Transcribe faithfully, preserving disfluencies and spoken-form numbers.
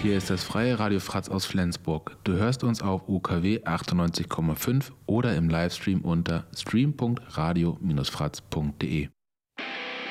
Hier ist das freie Radio Fratz aus Flensburg. Du hörst uns auf U K W achtundneunzig Komma fünf oder im Livestream unter stream punkt radio Bindestrich fratz punkt de.